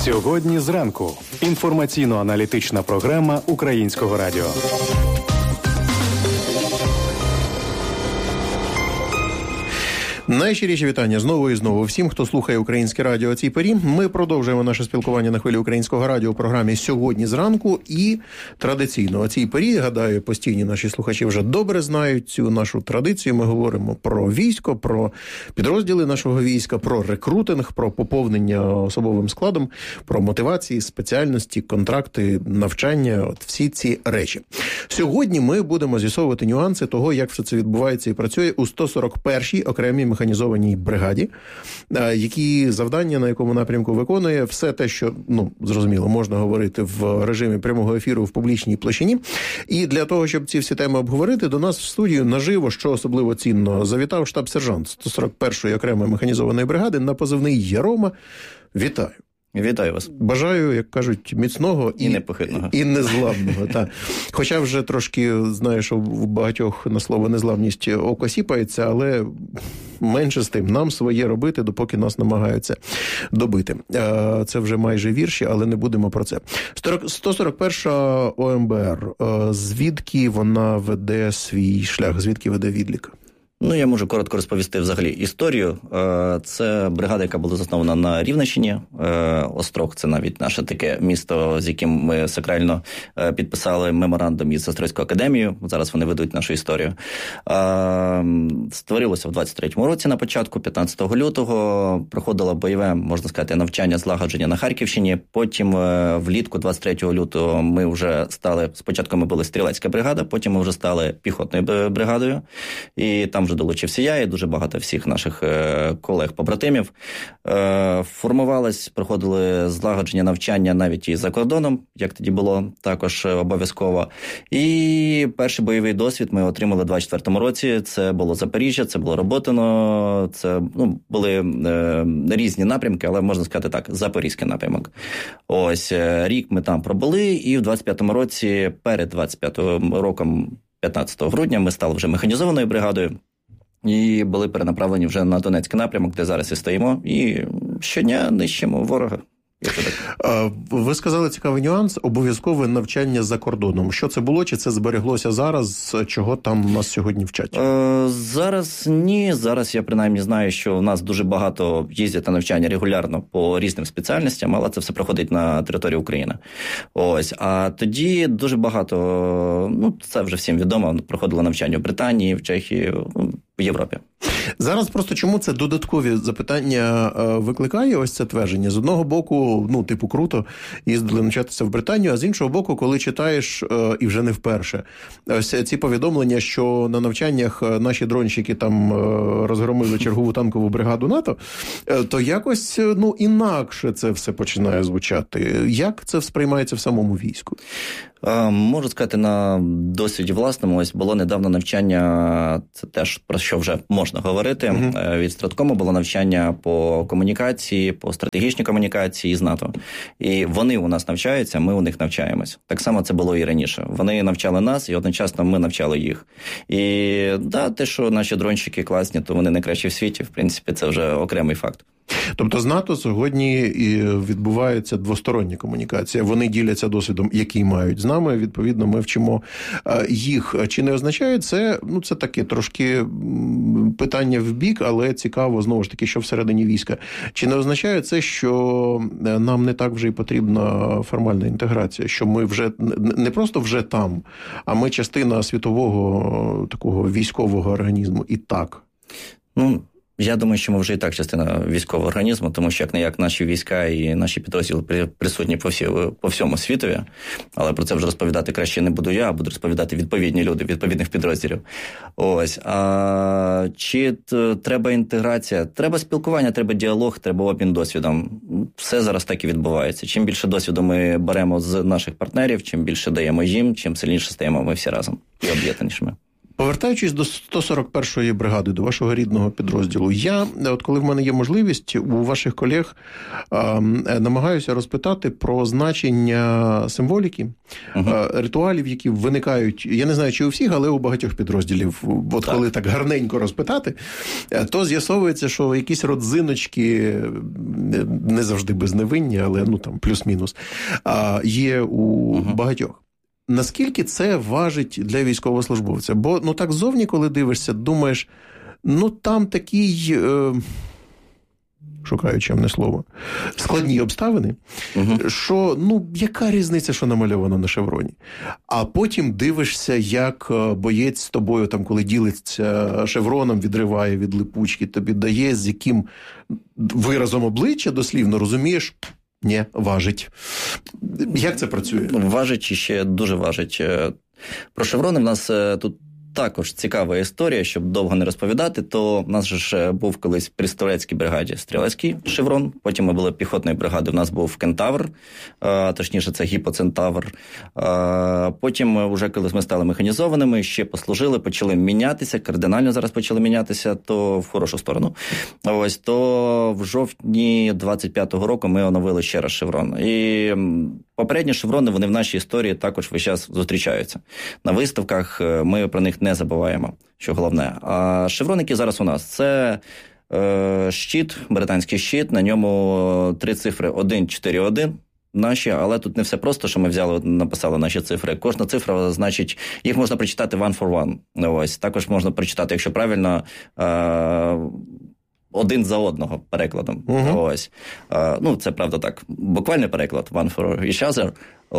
Сьогодні зранку. Інформаційно-аналітична програма Українського радіо. Найщиріші вітання знову і знову всім, хто слухає Українське радіо о цій порі. Ми продовжуємо наше спілкування на хвилі Українського радіо у програмі «Сьогодні зранку». І традиційно о цій порі, гадаю, постійні наші слухачі вже добре знають цю нашу традицію. Ми говоримо про військо, про підрозділи нашого війська, про рекрутинг, про поповнення особовим складом, про мотивації, спеціальності, контракти, навчання, от всі ці речі. Сьогодні ми будемо з'ясовувати нюанси того, як все це відбувається і працює у 141-й окремій механізованій бригаді, які завдання на якому напрямку виконує все те, що, зрозуміло, можна говорити в режимі прямого ефіру в публічній площині. І для того, щоб ці всі теми обговорити, до нас в студію наживо, що особливо цінно, завітав штаб-сержант 141-ї окремої механізованої бригади на позивний Ярома. Вітаю. Вітаю вас. Бажаю, як кажуть, міцного і непохитного. І незламного. Та. Хоча вже трошки, знаєш, у багатьох на слово незламність око сіпається, але менше з тим. Нам своє робити, допоки нас намагаються добити. Це вже майже вірші, але не будемо про це. 141-ша ОМБР. Звідки вона веде свій шлях? Звідки веде відлік? Я можу коротко розповісти взагалі історію. Це бригада, яка була заснована на Рівненщині. Острог – це навіть наше таке місто, з яким ми сакрально підписали меморандум із Острозькою академією. Зараз вони ведуть нашу історію. Створилося в 23-му році на початку, 15 лютого. Проходило бойове, можна сказати, навчання злагодження на Харківщині. Потім влітку 23 лютого ми вже стали, спочатку ми були стрілецька бригада, потім ми вже стали піхотною бригадою. І там вже долучився я і дуже багато всіх наших колег-побратимів. Проходили злагодження навчання навіть і за кордоном, як тоді було, також обов'язково. І перший бойовий досвід ми отримали у 24-му році. Це було Запоріжжя, це було Роботино, це були різні напрямки, але можна сказати так, Запорізький напрямок. Ось, рік ми там пробули, і в 25-му році, перед 25-м роком, 15 грудня, ми стали вже механізованою бригадою і були перенаправлені вже на Донецький напрямок, де зараз і стоїмо, і щодня нищимо ворога. Ви сказали цікавий нюанс – обов'язкове навчання за кордоном. Що це було, чи це збереглося зараз, чого там нас сьогодні вчать? Зараз ні. Зараз я принаймні знаю, що в нас дуже багато їздять на навчання регулярно по різним спеціальностям, але це все проходить на території України. Ось. А тоді дуже багато, це вже всім відомо, проходило навчання в Британії, в Чехії, в Європі. Зараз просто чому це додаткові запитання викликає ось це твердження? З одного боку, круто, їздили навчатися в Британію, а з іншого боку, коли читаєш, і вже не вперше, ось ці повідомлення, що на навчаннях наші дронщики там розгромили чергову танкову бригаду НАТО, то якось, інакше це все починає звучати. Як це сприймається в самому війську? Можу сказати, на досвіді власному, ось було недавно навчання, це теж про що вже можна говорити, від Страткому було навчання по комунікації, по стратегічній комунікації з НАТО. І вони у нас навчаються, ми у них навчаємось. Так само це було і раніше. Вони навчали нас, і одночасно ми навчали їх. І те, що наші дронщики класні, то вони найкращі в світі, в принципі, це вже окремий факт. Тобто з НАТО сьогодні відбувається двостороння комунікація. Вони діляться досвідом, який мають з нами. Відповідно, ми вчимо їх. Чи не означає це, це таке трошки питання в бік, але цікаво, знову ж таки, що всередині війська. Чи не означає це, що нам не так вже й потрібна формальна інтеграція? Що ми вже не просто вже там, а ми частина світового такого військового організму і так? Я думаю, що ми вже і так частина військового організму, тому що як наші війська і наші підрозділи присутні по всьому світові, але про це вже розповідати краще не буду я, а буду розповідати відповідні люди, відповідних підрозділів. Ось. А чи треба інтеграція? Треба спілкування, треба діалог, треба обмін досвідом. Все зараз так і відбувається. Чим більше досвіду ми беремо з наших партнерів, чим більше даємо їм, чим сильніше стаємо ми всі разом і об'єднанішими. Повертаючись до 141-ї бригади, до вашого рідного підрозділу, я, от коли в мене є можливість, у ваших колег намагаюся розпитати про значення символіки, ритуалів, які виникають, я не знаю, чи у всіх, але у багатьох підрозділів. От коли так гарненько розпитати, то з'ясовується, що якісь родзиночки, не завжди безневинні, але там плюс-мінус, є у багатьох. Наскільки це важить для військовослужбовця? Бо, так зовні, коли дивишся, думаєш, там такий, шукаю чемне слово, складні обставини, що, яка різниця, що намальовано на шевроні? А потім дивишся, як боєць з тобою, коли ділиться шевроном, відриває від липучки, тобі дає, з яким виразом обличчя, дослівно, розумієш, ні, важить. Як це працює? Важить і ще дуже важить. Про шеврони в нас тут також цікава історія, щоб довго не розповідати, то в нас же був колись при стрілецькій бригаді стрілецький шеврон, потім ми були піхотної бригади, в нас був кентавр, точніше це гіпоцентавр. Потім, вже коли ми стали механізованими, ще послужили, почали мінятися, кардинально зараз почали мінятися, то в хорошу сторону. То в жовтні 25-го року ми оновили ще раз шеврон. І попередні шеврони, вони в нашій історії також весь час зустрічаються. На виставках ми про них не забуваємо, що головне. А шеврон, який зараз у нас, це щит, британський щит, на ньому 3 цифри 141 наші, але тут не все просто, що ми взяли, написали наші цифри. Кожна цифра, значить, їх можна прочитати one for one. Також можна прочитати, якщо правильно, один за одного перекладом. Це, правда, так, буквальний переклад, one for each other.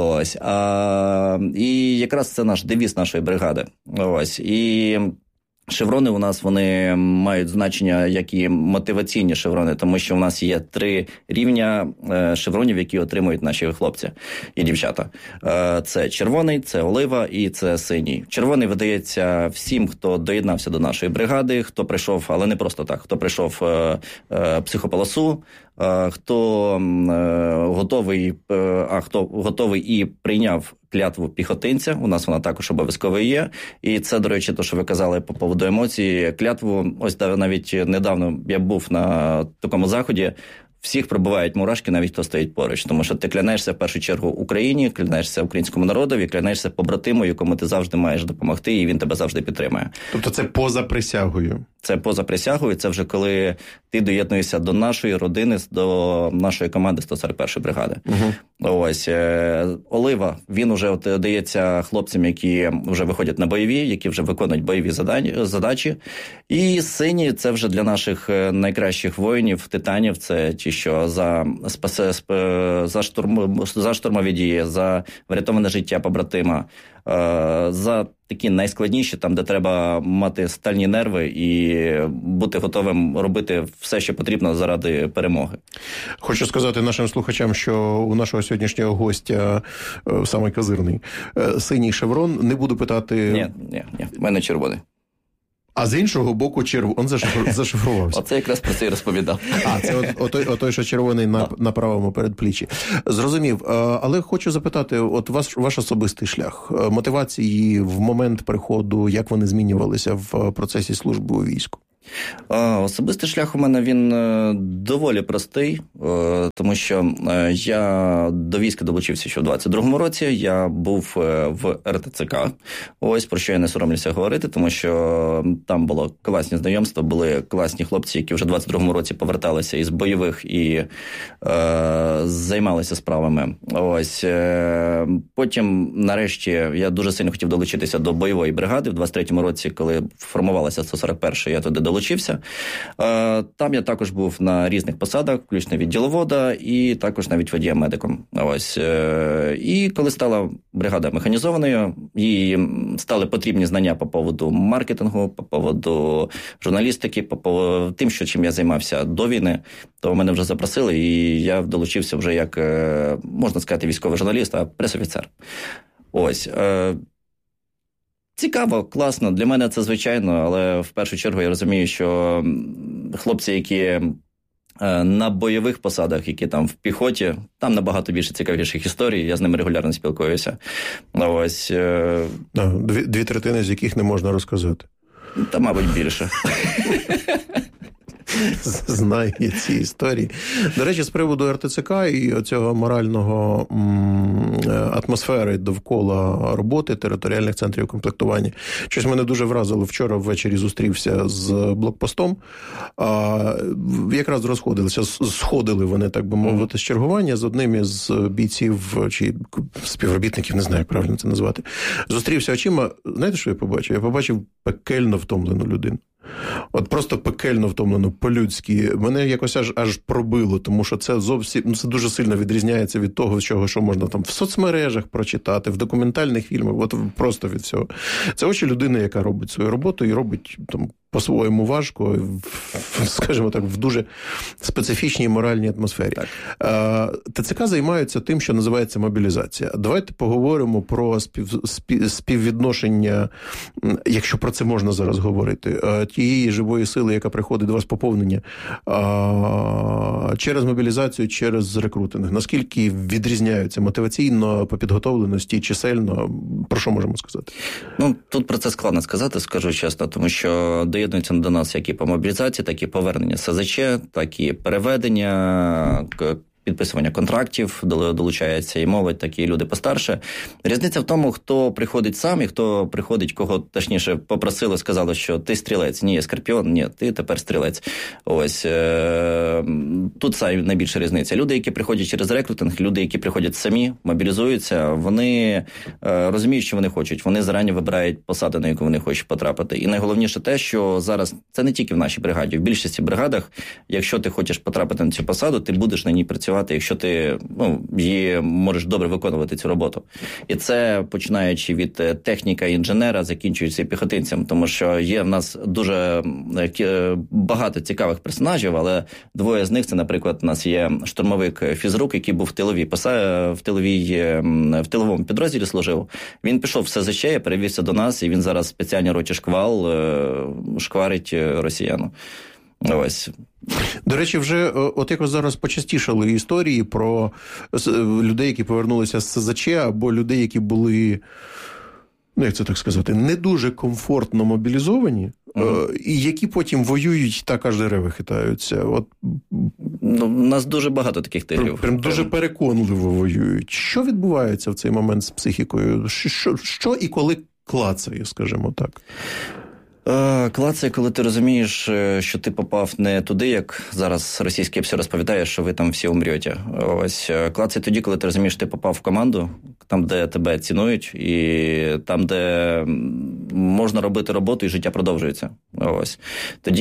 І якраз це наш девіз нашої бригади. І шеврони у нас, вони мають значення, як і мотиваційні шеврони, тому що у нас є 3 рівня шевронів, які отримують наші хлопці і дівчата. Це червоний, це олива і це синій. Червоний видається всім, хто доєднався до нашої бригади, хто прийшов, але не просто так, хто прийшов психополосу, хто готовий і прийняв клятву піхотинця, у нас вона також обов'язково є. І це, до речі, те, що ви казали по поводу емоцій, клятву, ось навіть недавно я був на такому заході, всіх пробивають мурашки, навіть хто стоїть поруч. Тому що ти клянешся в першу чергу Україні, клянешся українському народові, клянешся побратиму, якому ти завжди маєш допомогти, і він тебе завжди підтримує. Тобто це поза присягою? Це поза присягою, це вже коли ти доєднуєшся до нашої родини, до нашої команди 141-ї бригади. Олива, він вже дається хлопцям, які вже виходять на бойові, які вже виконують бойові задачі. І синій, це вже для наших найкращих воїнів, титанів, це ті, що за штурмові дії, за врятоване життя побратима, за такі найскладніші, там, де треба мати стальні нерви і бути готовим робити все, що потрібно заради перемоги. Хочу сказати нашим слухачам, що у нашого сьогоднішнього гостя саме козирний синій шеврон. Не буду питати... Ні, в мене червоний. А з іншого боку він зашифрувався. Оце якраз про це і розповідав. Це отой, що червоний на правому передпліччі. Зрозумів. Але хочу запитати, от ваш особистий шлях, мотивації в момент приходу, як вони змінювалися в процесі служби у війську? Особистий шлях у мене, він доволі простий, тому що я до війська долучився ще в 22-му році, я був в РТЦК, про що я не соромлюся говорити, тому що там було класні знайомства, були класні хлопці, які вже в 22-му році поверталися із бойових і займалися справами. Потім, нарешті, я дуже сильно хотів долучитися до бойової бригади в 23-му році, коли формувалася 141-ша, я туди долучився. Там я також був на різних посадах, включно від діловода і також навіть водієм-медиком. І коли стала бригада механізованою, їй стали потрібні знання по поводу маркетингу, по поводу журналістики, по поводу тим, чим я займався до війни, то мене вже запросили, і я долучився вже як, можна сказати, військовий журналіст, а пресофіцер. Цікаво, класно. Для мене це звичайно, але в першу чергу я розумію, що хлопці, які На бойових посадах, які там в піхоті, там набагато більше цікавіших історій, я з ними регулярно спілкуюся. Ось. 2/3 з яких не можна розказати. Та, мабуть, більше. Знає ці історії. До речі, з приводу РТЦК і оцього морального атмосфери довкола роботи територіальних центрів комплектування. Щось мене дуже вразило. Вчора ввечері зустрівся з блокпостом. Якраз сходили вони, так би мовити, з чергування з одним із бійців чи співробітників, не знаю, як правильно це назвати. Зустрівся очима. Знаєте, що я побачив? Я побачив пекельно втомлену людину. От просто пекельно втомлено, по-людськи. Мене якось аж пробило, тому що це зовсім це дуже сильно відрізняється від того, що можна там в соцмережах прочитати, в документальних фільмах, от просто від всього. Це очі людини, яка робить свою роботу і робить там по-своєму важко, скажімо так, в дуже специфічній моральній атмосфері. ТЦК займаються тим, що називається мобілізація. Давайте поговоримо про співвідношення, якщо про це можна зараз говорити, тієї живої сили, яка приходить до вас поповнення через мобілізацію, через рекрутинг. Наскільки відрізняються мотиваційно, по підготовленості, чисельно? Про що можемо сказати? Тут про це складно сказати, скажу чесно, тому що доєднуються до нас як і по мобілізації, так і повернення СЗЧ, так і переведення, підписування контрактів, долучається і молодь, так і люди постарше. Різниця в тому, хто приходить сам і хто приходить, кого, точніше, попросили, сказали, що ти стрілець. Ні, я Скорпіон, ні, ти тепер стрілець. Ось. Тут найбільша різниця. Люди, які приходять через рекрутинг, люди, які приходять самі, мобілізуються, вони розуміють, що вони хочуть. Вони зарані вибирають посаду, на яку вони хочуть потрапити. І найголовніше те, що зараз, це не тільки в нашій бригаді, в більшості бригадах, якщо ти хочеш потрапити на цю посаду, ти будеш на ній працювати, якщо ти можеш добре виконувати цю роботу. І це починаючи від техніка, інженера, закінчуючи піхотинцям, тому що є в нас дуже багато цікавих персонажів, але двоє з них, це, наприклад, у нас є штурмовик Фізрук, який був в тиловому підрозділі служив. Він пішов в СЗЧ, перевівся до нас, і він зараз в спеціальній роті «Шквал» шкварить росіян. Ось. До речі, вже от якось зараз почастішали історії про людей, які повернулися з СЗЧ, або людей, які були, як це так сказати, не дуже комфортно мобілізовані, і які потім воюють, так аж дерева хитаються. От... У нас дуже багато таких тигрів. Прям дуже переконливо воюють. Що відбувається в цей момент з психікою? Що і коли клацає, скажімо так? Клацає, коли ти розумієш, що ти попав не туди, як зараз російський все розповідає, що ви там всі умрете. Ось. Клацає тоді, коли ти розумієш, що ти попав в команду, там, де тебе цінують, і там, де можна робити роботу, і життя продовжується. Ось. Тоді